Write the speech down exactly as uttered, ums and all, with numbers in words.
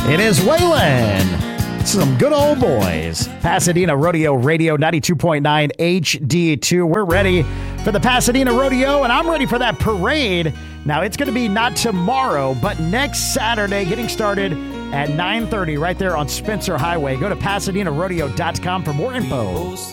It is Waylon. Some good old boys. Pasadena Rodeo Radio ninety-two point nine H D two. We're ready for the Pasadena Rodeo, and I'm ready for that parade. Now, it's going to be not tomorrow, but next Saturday, getting started at nine thirty right there on Spencer Highway. Go to Pasadena Rodeo dot com for more info.